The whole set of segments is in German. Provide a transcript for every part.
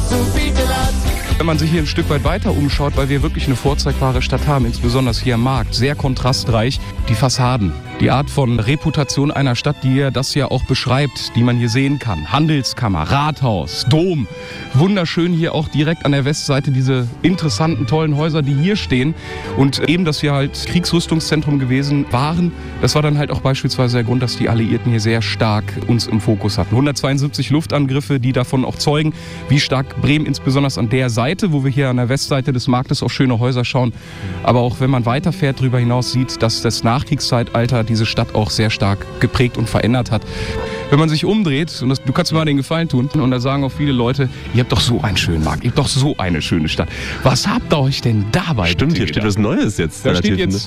zu bieten hat. Wenn man sich hier ein Stück weit weiter umschaut, weil wir wirklich eine vorzeigbare Stadt haben, insbesondere hier am Markt, sehr kontrastreich, die Fassaden. Die Art von Reputation einer Stadt, die ja das ja auch beschreibt, die man hier sehen kann. Handelskammer, Rathaus, Dom. Wunderschön hier auch direkt an der Westseite diese interessanten, tollen Häuser, die hier stehen. Und eben, dass wir halt Kriegsrüstungszentrum gewesen waren, das war dann halt auch beispielsweise der Grund, dass die Alliierten hier sehr stark uns im Fokus hatten. 172 Luftangriffe, die davon auch zeugen, wie stark Bremen insbesondere an der Seite, wo wir hier an der Westseite des Marktes auf schöne Häuser schauen, aber auch wenn man weiterfährt, darüber hinaus sieht, dass das Nachkriegszeitalter diese Stadt auch sehr stark geprägt und verändert hat. Wenn man sich umdreht, und du kannst mir mal den Gefallen tun, und da sagen auch viele Leute, ihr habt doch so einen schönen Markt, ihr habt doch so eine schöne Stadt. Was habt ihr euch denn dabei Stimmt, hier steht was Neues jetzt. Da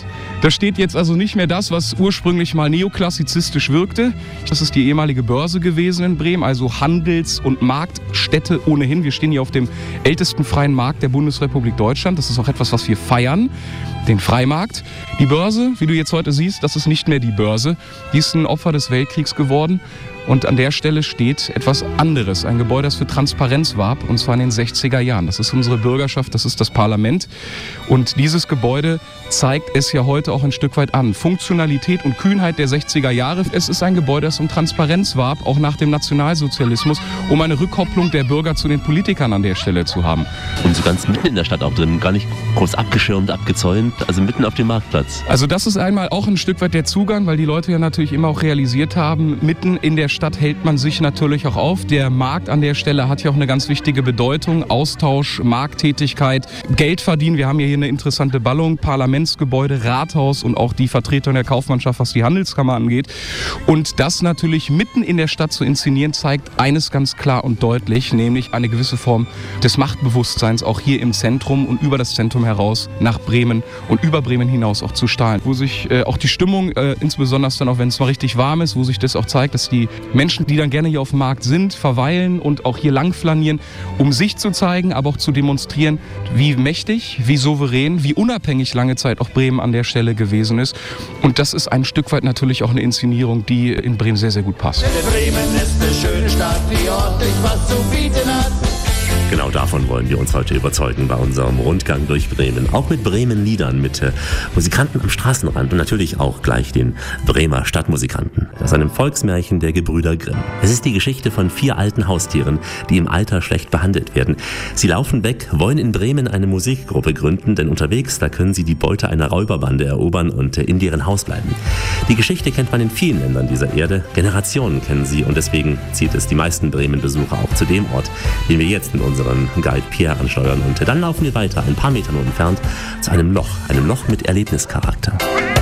steht jetzt also nicht mehr das, was ursprünglich mal neoklassizistisch wirkte. Das ist die ehemalige Börse gewesen in Bremen, also Handels- und Marktstätte ohnehin. Wir stehen hier auf dem ältesten freien Markt der Bundesrepublik Deutschland. Das ist auch etwas, was wir feiern, den Freimarkt. Die Börse, wie du jetzt heute siehst, das ist nicht mehr die Börse. Die ist ein Opfer des Weltkriegs geworden. Und an der Stelle steht etwas anderes, ein Gebäude, das für Transparenz warb, und zwar in den 60er Jahren. Das ist unsere Bürgerschaft, das ist das Parlament. Und dieses Gebäude zeigt es ja heute auch ein Stück weit an. Funktionalität und Kühnheit der 60er Jahre. Es ist ein Gebäude, das um Transparenz warb, auch nach dem Nationalsozialismus, um eine Rückkopplung der Bürger zu den Politikern an der Stelle zu haben. Und so ganz mitten in der Stadt auch drin, gar nicht groß abgeschirmt, abgezäunt, also mitten auf dem Marktplatz. Also das ist einmal auch ein Stück weit der Zugang, weil die Leute ja natürlich immer auch realisiert haben, mitten in der Stadt hält man sich natürlich auch auf. Der Markt an der Stelle hat ja auch eine ganz wichtige Bedeutung. Austausch, Markttätigkeit, Geld verdienen. Wir haben hier eine interessante Ballung, Parlamentsgebäude, Rathaus und auch die Vertretung der Kaufmannschaft, was die Handelskammer angeht. Und das natürlich mitten in der Stadt zu inszenieren, zeigt eines ganz klar und deutlich, nämlich eine gewisse Form des Machtbewusstseins auch hier im Zentrum und über das Zentrum heraus nach Bremen und über Bremen hinaus auch zu strahlen. Wo sich auch die Stimmung, insbesondere dann auch, wenn es mal richtig warm ist, wo sich das auch zeigt, dass die Menschen, die dann gerne hier auf dem Markt sind, verweilen und auch hier lang flanieren, um sich zu zeigen, aber auch zu demonstrieren, wie mächtig, wie souverän, wie unabhängig lange Zeit auch Bremen an der Stelle gewesen ist. Und das ist ein Stück weit natürlich auch eine Inszenierung, die in Bremen sehr, sehr gut passt. Bremen ist eine schöne Stadt, die ordentlich was zu bieten hat. Genau davon wollen wir uns heute überzeugen bei unserem Rundgang durch Bremen. Auch mit Bremen-Liedern, mit Musikanten am Straßenrand und natürlich auch gleich den Bremer Stadtmusikanten. Aus einem Volksmärchen der Gebrüder Grimm. Es ist die Geschichte von 4 alten Haustieren, die im Alter schlecht behandelt werden. Sie laufen weg, wollen in Bremen eine Musikgruppe gründen, denn unterwegs, da können sie die Beute einer Räuberbande erobern und in deren Haus bleiben. Die Geschichte kennt man in vielen Ländern dieser Erde. Generationen kennen sie und deswegen zieht es die meisten Bremen-Besucher auch zu dem Ort, den wir jetzt in unserem Guide Pierre ansteuern. Und dann laufen wir weiter, ein paar Meter nur entfernt, zu einem Loch mit Erlebnischarakter.